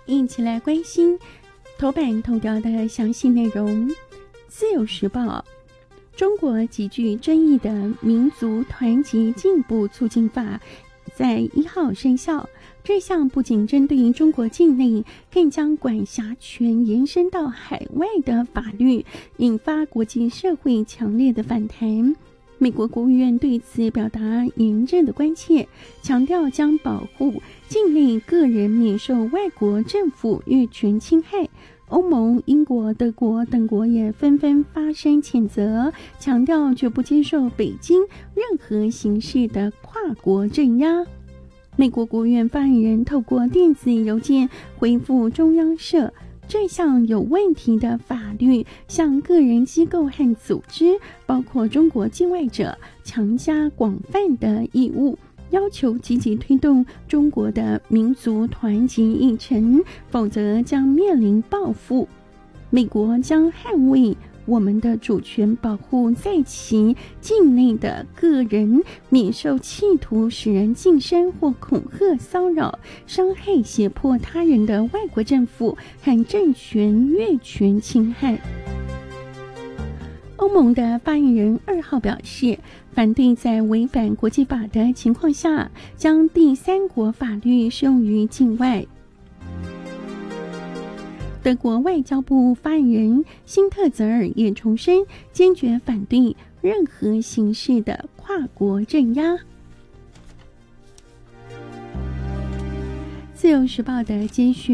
一起来关心头版头条的详细内容。自由时报，中国极具争议的民族团结进步促进法在1号生效。这项不仅针对中国境内，更将管辖权延伸到海外的法律，引发国际社会强烈的反弹。美国国务院对此表达严正的关切，强调将保护境内个人免受外国政府越权侵害。欧盟、英国、德国等国也纷纷发声谴责，强调绝不接受北京任何形式的跨国镇压。美国国务院发言人透过电子邮件回复中央社，这项有问题的法律向个人、机构和组织，包括中国境外者，强加广泛的义务，要求积极推动中国的民族团结议程，否则将面临报复。美国将捍卫我们的主权，保护在其境内的个人免受企图使人晋升或恐吓、骚扰、伤害、胁迫他人的外国政府和政权越权侵害。欧盟的发言人2号表示，反对在违反国际法的情况下，将第三国法律适用于境外。德国外交部发言人辛特泽尔也重申，坚决反对任何形式的跨国镇压。自由时报的接续